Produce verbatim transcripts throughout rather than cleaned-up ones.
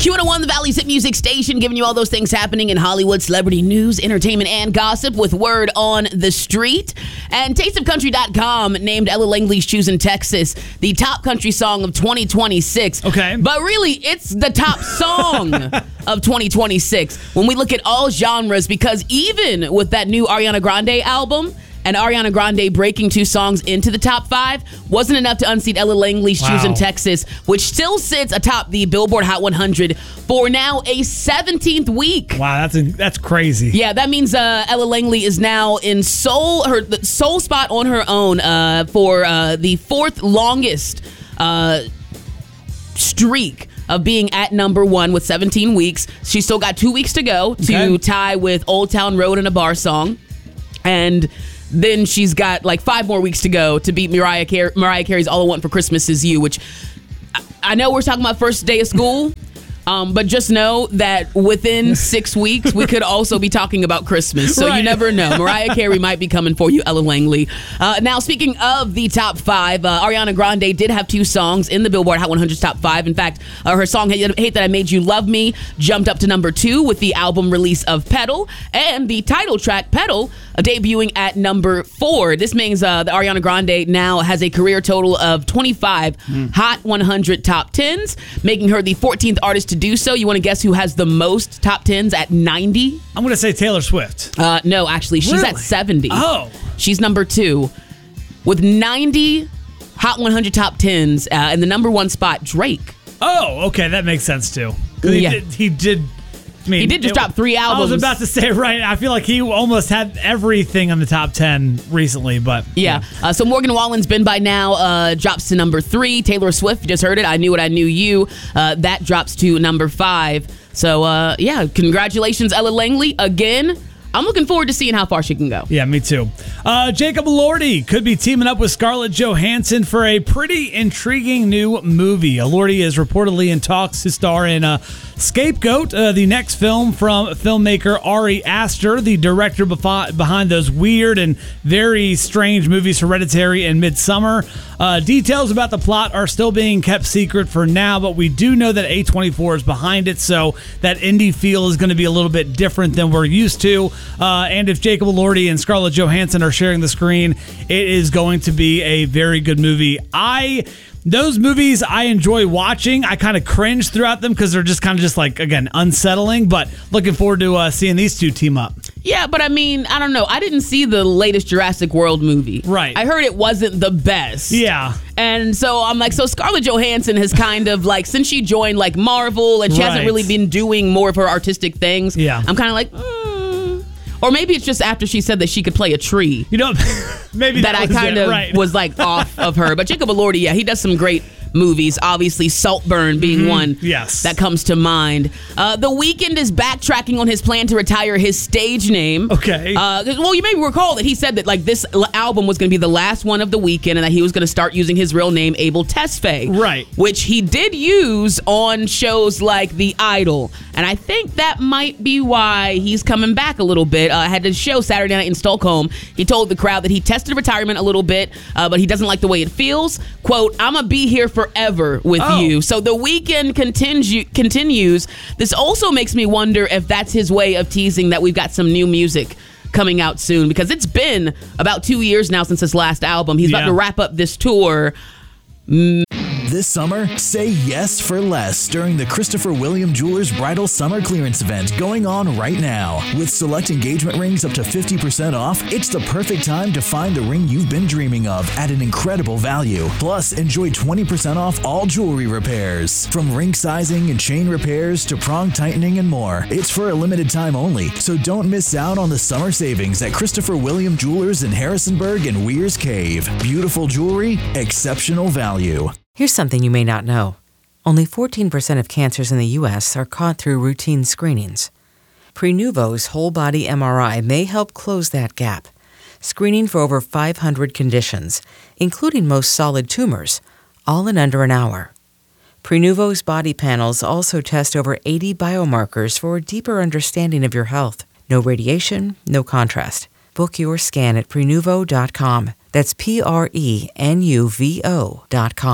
Q one oh one, the Valley's hit music station, giving you all those things happening in Hollywood, celebrity news, entertainment, and gossip with word on the street. And taste of country dot com named Ella Langley's Choosing Texas the top country song of twenty twenty-six. Okay. But really, it's the top song of twenty twenty-six when we look at all genres, because even with that new Ariana Grande album, and Ariana Grande breaking two songs into the top five wasn't enough to unseat Ella Langley's Wow. Choosing Texas, which still sits atop the Billboard Hot one hundred for now a seventeenth week. Wow, that's that's crazy. Yeah, that means uh, Ella Langley is now in sole her the sole spot on her own uh, for uh, the fourth longest uh, streak of being at number one with seventeen weeks. She's still got two weeks to go to Okay. tie with Old Town Road and a Bar Song, and then she's got like five more weeks to go to beat Mariah, Car- Mariah Carey's All I Want for Christmas Is You, which I, I know we're talking about first day of school, um, but just know that within six weeks, we could also be talking about Christmas. So Right. you never know. Mariah Carey might be coming for you, Ella Langley. Uh, now, speaking of the top five, uh, Ariana Grande did have two songs in the Billboard Hot one hundred's top five. In fact, uh, her song Hate, Hate That I Made You Love Me jumped up to number two with the album release of Pedal, and the title track, Pedal, uh, debuting at number four. This means uh, the Ariana Grande now has a career total of twenty-five Mm. Hot one hundred top tens, making her the fourteenth artist to do so. You want to guess who has the most top tens at ninety? I'm going to say Taylor Swift. Uh, no, actually, she's Really? at seventy. Oh. She's number two with ninety Hot one hundred top tens, uh, and the number one spot, Drake. Oh, okay, that makes sense too. 'Cause He Yeah. did. He did I mean, He did just it- drop three albums. I was about to say, right, I feel like he almost had everything on the top ten recently, but Yeah. Uh, so Morgan Wallen's Been By Now uh, drops to number three. Taylor Swift, you just heard it. I Knew What I Knew You. Uh, that drops to number five. So, uh, yeah, congratulations, Ella Langley. Again, I'm looking forward to seeing how far she can go. Yeah, me too. Uh, Jacob Elordi could be teaming up with Scarlett Johansson for a pretty intriguing new movie. Elordi is reportedly in talks to star in uh, Scapegoat, uh, the next film from filmmaker Ari Aster, the director befo- behind those weird and very strange movies Hereditary and Midsommar. Uh, details about the plot are still being kept secret for now, but we do know that A twenty-four is behind it, so that indie feel is going to be a little bit different than we're used to. Uh, and if Jacob Elordi and Scarlett Johansson are sharing the screen, it is going to be a very good movie. I those movies I enjoy watching. I kind of cringe throughout them because they're just kind of just like, again, unsettling. But looking forward to uh, seeing these two team up. Yeah, but I mean, I don't know. I didn't see the latest Jurassic World movie. Right. I heard it wasn't the best. Yeah. And so I'm like, so Scarlett Johansson has kind of like, since she joined like Marvel and she hasn't Right. really been doing more of her artistic things. Yeah. I'm kind of like, mm. Or maybe it's just after she said that she could play a tree. You know, maybe that, that, I was kind it, of right. was like off of her. But Jacob Elordi, yeah, he does some great movies. Obviously, Saltburn being Mm-hmm. one Yes. that comes to mind. Uh, the Weeknd is backtracking on his plan to retire his stage name. Okay. Uh, well, you may recall that he said that like this l- album was going to be the last one of The Weeknd, and that he was going to start using his real name, Abel Tesfaye. Right. Which he did use on shows like The Idol. And I think that might be why he's coming back a little bit. Uh, I had a show Saturday night in Stockholm. He told the crowd that he tested retirement a little bit, uh, but he doesn't like the way it feels. Quote, "I'm going to be here forever with Oh. you." So The Weeknd continue, continues. This also makes me wonder if that's his way of teasing that we've got some new music coming out soon, because it's been about two years now since his last album. He's Yeah. about to wrap up this tour. This summer, say yes for less during the Christopher William Jewelers Bridal Summer Clearance Event going on right now. With select engagement rings up to fifty percent off, it's the perfect time to find the ring you've been dreaming of at an incredible value. Plus, enjoy twenty percent off all jewelry repairs. From ring sizing and chain repairs to prong tightening and more. It's for a limited time only, so don't miss out on the summer savings at Christopher William Jewelers in Harrisonburg and Weir's Cave. Beautiful jewelry, exceptional value. Here's something you may not know. Only fourteen percent of cancers in the U S are caught through routine screenings. Prenuvo's whole-body M R I may help close that gap, screening for over five hundred conditions, including most solid tumors, all in under an hour. Prenuvo's body panels also test over eighty biomarkers for a deeper understanding of your health. No radiation, no contrast. Book your scan at Prenuvo dot com. That's P R E N U V O dot com.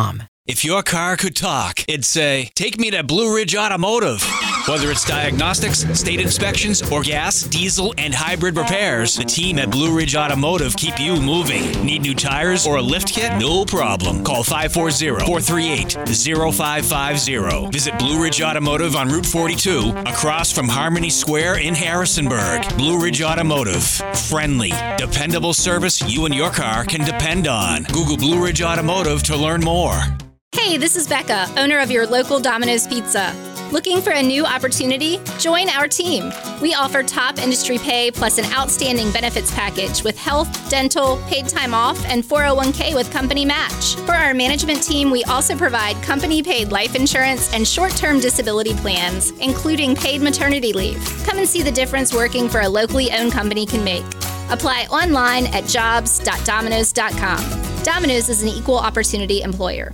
If your car could talk, it'd say, take me to Blue Ridge Automotive. Whether it's diagnostics, state inspections, or gas, diesel, and hybrid repairs, the team at Blue Ridge Automotive keep you moving. Need new tires or a lift kit? No problem. Call five four zero, four three eight, zero five five zero. Visit Blue Ridge Automotive on Route forty-two, across from Harmony Square in Harrisonburg. Blue Ridge Automotive. Friendly, dependable service you and your car can depend on. Google Blue Ridge Automotive to learn more. Hey, this is Becca, owner of your local Domino's Pizza. Looking for a new opportunity? Join our team. We offer top industry pay plus an outstanding benefits package with health, dental, paid time off, and four oh one k with company match. For our management team, we also provide company-paid life insurance and short-term disability plans, including paid maternity leave. Come and see the difference working for a locally owned company can make. Apply online at jobs dot domino's dot com. Domino's is an equal opportunity employer.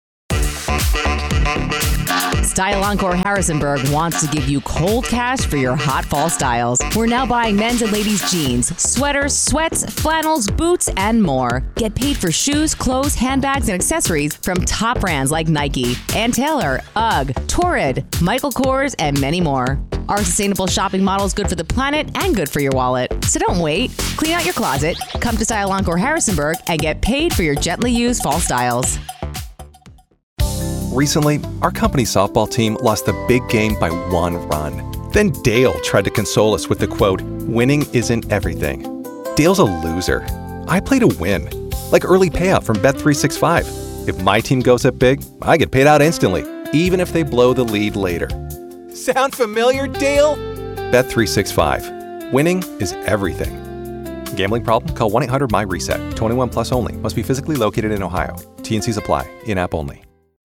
Style Encore Harrisonburg wants to give you cold cash for your hot fall styles. We're now buying men's and ladies' jeans, sweaters, sweats, flannels, boots, and more. Get paid for shoes, clothes, handbags, and accessories from top brands like Nike, Ann Taylor, UGG, Torrid, Michael Kors, and many more. Our sustainable shopping model is good for the planet and good for your wallet. So don't wait. Clean out your closet, come to Style Encore Harrisonburg, and get paid for your gently used fall styles. Recently, our company softball team lost the big game by one run. Then Dale tried to console us with the quote, winning isn't everything. Dale's a loser. I play to win. Like early payout from Bet three sixty-five. If my team goes up big, I get paid out instantly, even if they blow the lead later. Sound familiar, Dale? Bet three sixty-five. Winning is everything. Gambling problem? Call one eight hundred M Y reset. twenty-one plus only. Must be physically located in Ohio. T and Cs apply. In-app only.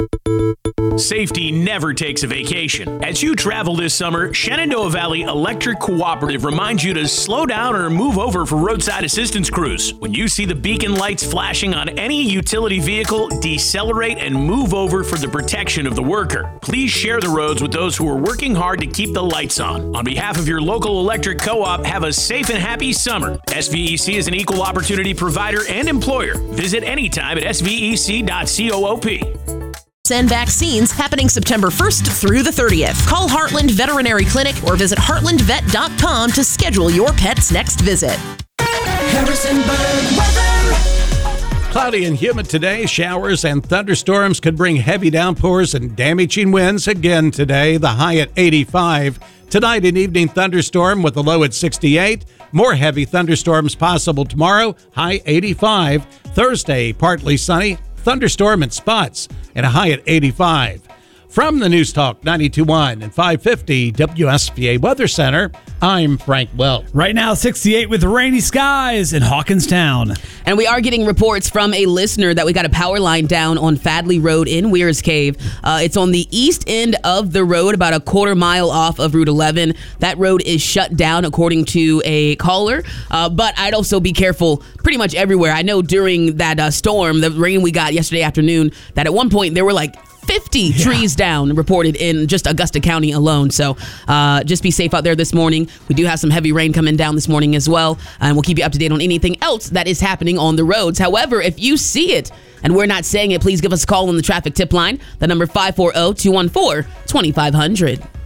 Safety never takes a vacation. As you travel this summer, Shenandoah Valley Electric Cooperative reminds you to slow down or move over for roadside assistance crews. When you see the beacon lights flashing on any utility vehicle, decelerate and move over for the protection of the worker. Please share the roads with those who are working hard to keep the lights on. On behalf of your local electric co-op, have a safe and happy summer. S V E C is an equal opportunity provider and employer. Visit anytime at S V E C dot coop. And vaccines happening September first through the thirtieth. Call Heartland Veterinary Clinic or visit heartland vet dot com to schedule your pet's next visit. Harrisonburg weather. Cloudy and humid today. Showers and thunderstorms could bring heavy downpours and damaging winds again today. The high at eighty-five. Tonight, an evening thunderstorm with a low at sixty-eight. More heavy thunderstorms possible tomorrow. High eighty-five. Thursday, partly sunny. Thunderstorm in spots and a high at eighty-five. From the News Talk ninety-two point one and five fifty W S B A Weather Center, I'm Frank Welch. Right now, sixty-eight with rainy skies in Hawkinstown. And we are getting reports from a listener that we got a power line down on Fadley Road in Weir's Cave. Uh, it's on the east end of the road, about a quarter mile off of Route eleven. That road is shut down, according to a caller. Uh, but I'd also be careful pretty much everywhere. I know during that uh, storm, the rain we got yesterday afternoon, that at one point there were like fifty yeah. trees down reported in just Augusta County alone. So uh, just be safe out there this morning. We do have some heavy rain coming down this morning as well. And we'll keep you up to date on anything else that is happening on the roads. However, if you see it and we're not saying it, please give us a call on the traffic tip line. The number five four zero, two one four, two five zero zero.